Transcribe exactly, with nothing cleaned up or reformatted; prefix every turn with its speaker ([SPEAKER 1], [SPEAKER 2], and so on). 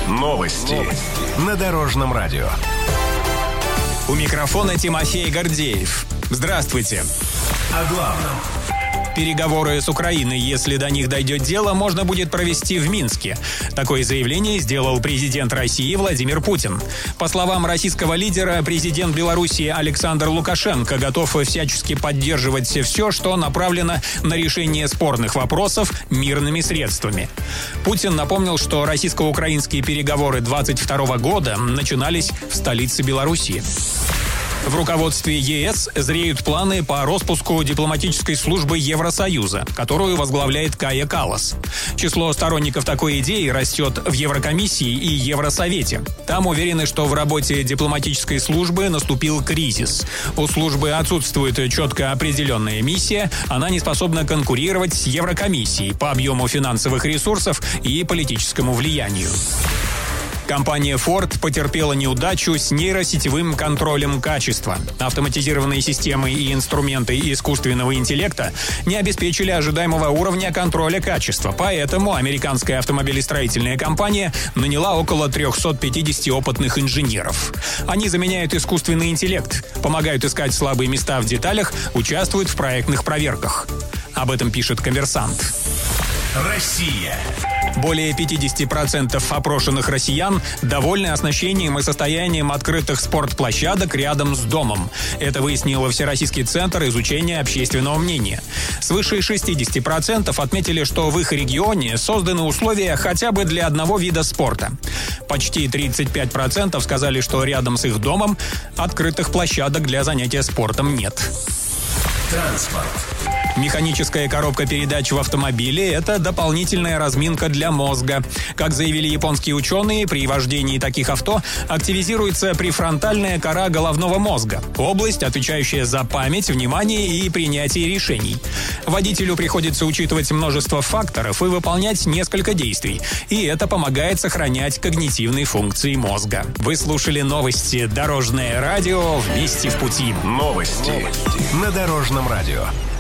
[SPEAKER 1] Новости на Дорожном радио.
[SPEAKER 2] У микрофона Тимофей Гордеев. Здравствуйте.
[SPEAKER 1] О главном.
[SPEAKER 2] Переговоры с Украиной, если до них дойдет дело, можно будет провести в Минске. Такое заявление сделал президент России Владимир Путин. По словам российского лидера, президент Беларуси Александр Лукашенко готов всячески поддерживать все, что направлено на решение спорных вопросов мирными средствами. Путин напомнил, что российско-украинские переговоры двадцать второго года начинались в столице Белоруссии. В руководстве ЕС зреют планы по распуску дипломатической службы Евросоюза, которую возглавляет Кая Каллас. Число сторонников такой идеи растет в Еврокомиссии и Евросовете. Там уверены, что в работе дипломатической службы наступил кризис. У службы отсутствует четко определенная миссия, она не способна конкурировать с Еврокомиссией по объему финансовых ресурсов и политическому влиянию. Компания Ford потерпела неудачу с нейросетевым контролем качества. Автоматизированные системы и инструменты искусственного интеллекта не обеспечили ожидаемого уровня контроля качества. Поэтому американская автомобилестроительная компания наняла около триста пятьдесят опытных инженеров. Они заменяют искусственный интеллект, помогают искать слабые места в деталях, участвуют в проектных проверках. Об этом пишет «Коммерсант».
[SPEAKER 1] Россия.
[SPEAKER 2] Более пятьдесят процентов опрошенных россиян довольны оснащением и состоянием открытых спортплощадок рядом с домом. Это выяснил Всероссийский центр изучения общественного мнения. Свыше шестьдесят процентов отметили, что в их регионе созданы условия хотя бы для одного вида спорта. Почти тридцать пять процентов сказали, что рядом с их домом открытых площадок для занятия спортом нет.
[SPEAKER 1] Транспорт.
[SPEAKER 2] Механическая коробка передач в автомобиле – это дополнительная разминка для мозга. Как заявили японские ученые, при вождении таких авто активизируется префронтальная кора головного мозга – область, отвечающая за память, внимание и принятие решений. Водителю приходится учитывать множество факторов и выполнять несколько действий. И это помогает сохранять когнитивные функции мозга. Вы слушали новости «Дорожное радио». Вместе в пути.
[SPEAKER 1] Новости на Дорожном радио.